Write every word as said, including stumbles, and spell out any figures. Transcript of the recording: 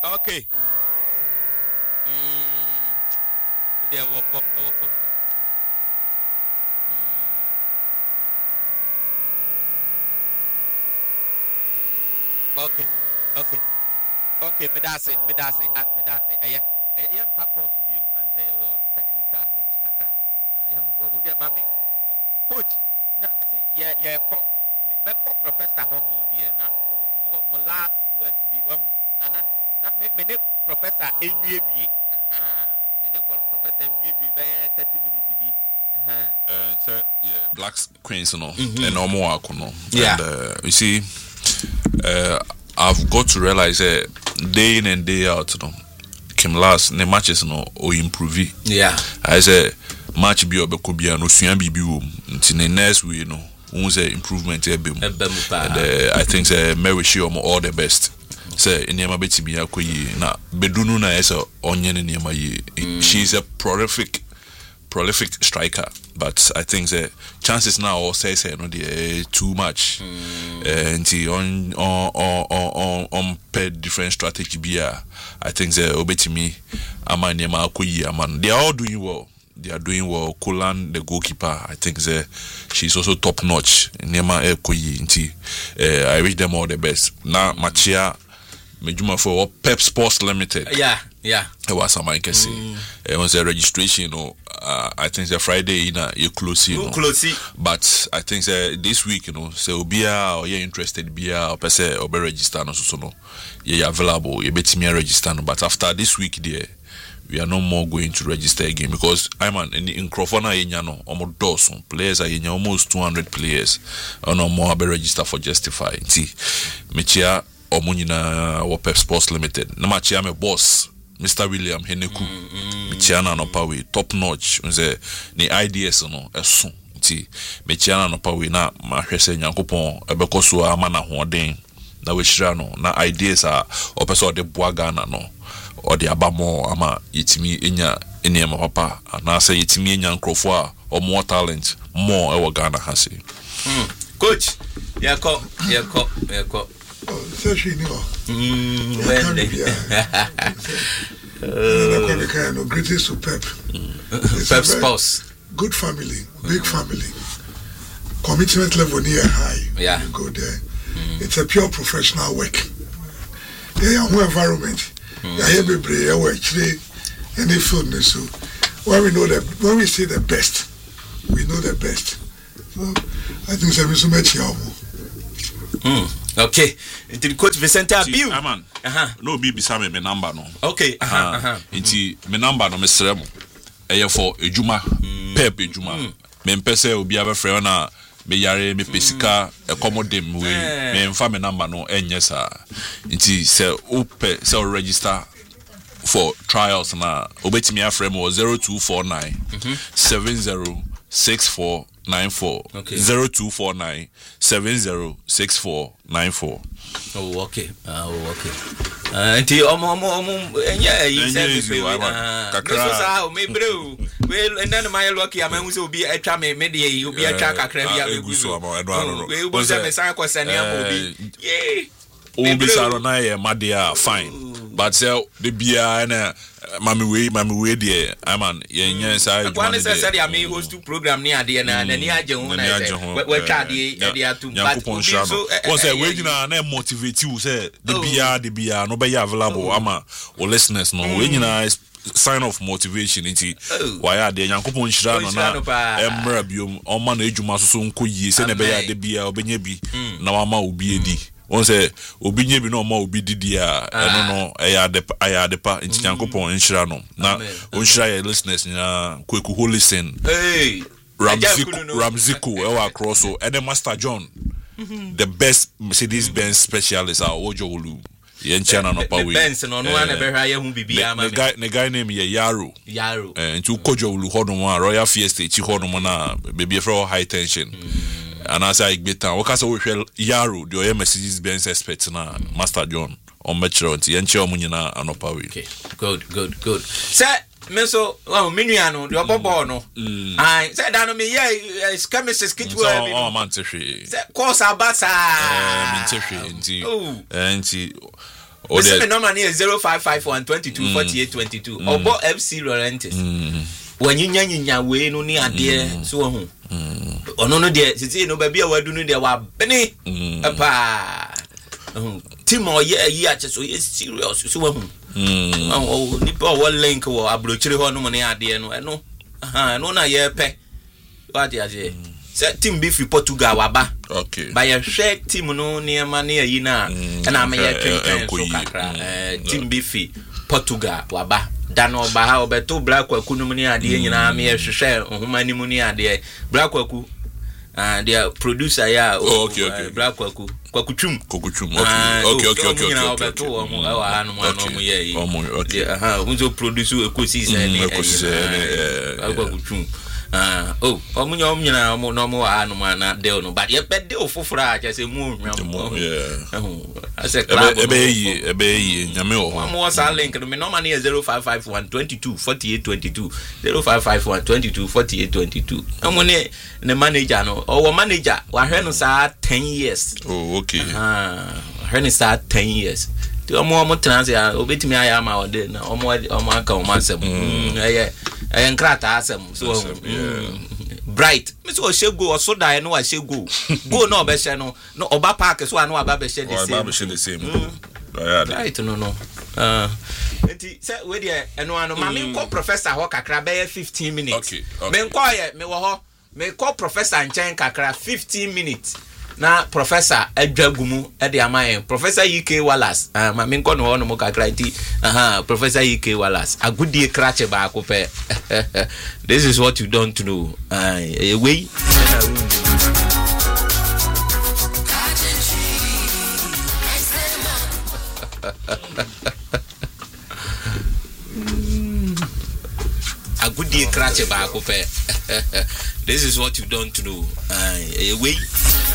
Okay. Mm. Yeah, walk up, walk up. Okay, okay, okay. Me that's it. Me that's it. Me that's it. Yeah, yeah. I'm course to be and say what technical hitch kaka. Yeah, what would you, mommy? Coach, na see, yeah, yeah. Me co professor home dear. Na mo last words be one. Nana, na me me professor Enyebi. Aha, me ne professor Enyebi be thirty minutes be. Uh-huh. Uh, so yeah, Black Queens, you know, mm-hmm. and no more, you know. Yeah. And, uh, you see. Uh, I've got to realize that uh, day in and day out, you know, Kim last the matches, you know, or improve. Yeah. I say match be obe could be no swian be be until the next week, you know, won't say improvement here be. And uh, I think say may wish you all the best. Say in yama beti be akoi na bedunu na esa onye ne yama ye. She's a prolific. prolific striker, but I think the chances now all say say no the too much. Mm. Uh, and he on on on on on per different strategy be I think the obetimi ama niema akoyi aman. They are all doing well. They are doing well. Kulan, the goalkeeper, I think the she's also top notch. Niema akoyi nti. I wish them all the best. Now Machia Mejuma for Pep Sports Limited. Yeah, yeah. It was some I can see. It was a registration, you know. Uh, I think the Friday in a you close, you know. Close. But I think uh, this week, you know, so be or you're interested, be or per se or be register no so no. You're available, you bet me register no. But after this week, there we are no more going to register again because I'm an in in Crofona no almost dozen players are in almost two hundred players. or no more be register for Justify. See, Mechia Omunina or Pep Sports Limited. No match I'm a boss. Mister William Heneku, Michiana no power, top notch. Unse ni ideas no esu. Ti Michiana no power na mahwese Nyankopon ebekoso ama na hoden. Na we shira no na ideas a opeso de boaga na no. Or the abamo ama yitimi enya enema papa. Na say yitimi enya nkrofo a or more talent, more ewa Ghana hase. Coach, yako, yako, yako. Oh, so she knew. Mm, when they uh, greetings to Pep. Pep spouse. Good family, big family. Commitment level near high. Yeah. You go there. Mm. It's a pure professional work. Yeah, yeah, environment. Yeah, here be brave. Yeah, actually, any field so when we know that when we see the best, we know the best. So I think there is so much here. Hmm. Okay. Until Coach Vicente Abiu. Aman. Uh-huh. No be besame me number no. Okay. Uh-huh. Uh-huh. Inti me number no me sremo. Eye for ejuma, Pep ejuma. Me mpese obi aba frɛ na me yare me pesika accommodate me me mfa me number no enye sa. Inti se ope se o register for trials na obetimi afrɛ mo zero two four nine seven zero six four nine four. Okay. zero two four nine seven zero six four nine four. Oh, okay. Uh, oh, okay. Uh, Until omo omo omo yeah, you said this way. Kakra. So me bro. Well, and then my lucky am who be a twa me me dey you be a twa kakra bia we go so. We go say me san kwasane am obi. Yeah. Obi saro na ye madia fine. But say the bia na mami we mami we there I man ye nya say one say say am host to program ni ade na na ni aje ho na say we twa de e dey atum but so one say we nyina na motivate you say the bia the bia no be available ama o listeners no we nyina sign of motivation nti why are the Nyankopon hira no na emra biom o ma na ejuma so so nko yie say na be ya de bia obenya bi na wa ma obi edi on say obi nye bi no ma obi didi a eno no eya de aya de pa nti Nyankopon nhira no na on hira your listeners na kweku holy sin hey Ramziku Ramziku e wa cross so and Master John the best Mercedes Benz specialist a Ojolu ye nchana no pa we Benz no no na be hwa ye hu bibia ma me guy ne guy name ye Yaro Yaro eh nti Ojolu hodom a Royal Fiesta chi hodom na baby for high tension. And as I get down, what we shall Yaro, the Mercedes Benz expert na Master John on Metro, and Yancho Munina and Opawi. Okay, good, good, good. Sir, Meso, well, Miniano, the upper bono. I said, down me, yeah, it's chemist kit. Oh, Mantefi. Course, Abasa. Mintefi, and This is normally zero five five one twenty-two forty-eight twenty-two. Obo F C Laurentis. When you nya we no ni ade so ho. Ono no de sisi no ba bia wadu no de wa bene. Epa. Team o ye yi a so ye serious so ho. Mm. Oh, nipa o link wo abrochire ho no mo ne ade no eno. Aha, no na ye pe. What ya say? Say team be free Portugal waba. Okay. By a share team no near money a yina and I'm a year so kakra. Team be free Portugal waba. Dano baha obeto black kwaku no muni ade nyina me hwehwe ohumani muni ade black kwaku and their producer ya oh, okay okay black kwaku kwaku chum kwaku chum okay okay okay okay nyina obeto o mo awa anu anu mo ye okay aha unzo produce ecosystem eh ecosystem kwaku chum ah oh omunyo omnyina omo no mo anu na de no but ye bede ofofora a chese mu nwam yeah ase club ebe yi ebe yi nyame o mo mo sa link no me no man zero five five one twenty-two forty-eight twenty-two zero five five one twenty-two forty-eight twenty-two omo ne ne manager no o manager wa hwe no sa ten years oh okay ah hwe no sa ten years ti omo omo trans ya obetimi aya ma ode na omo omo aka omo asem eh eh nkrata asem so bright me so shego so die no a shego go no be she no no oba park so anu aba be she the same aba be she the same yeah right no no uh enti say we dey eno anu ma me call professor ho kakra be fifteen minutes me call ye me wo ho me call professor nchen kakra fifteen minutes na professor adwagumu e dey amayen professor U K Wallace ah ma me nko no ho no mo kakra ti aha professor U K Wallace agudie krache ba akopɛ this is what you don't know ah away agudie krache ba akopɛ this is what you don't know ah away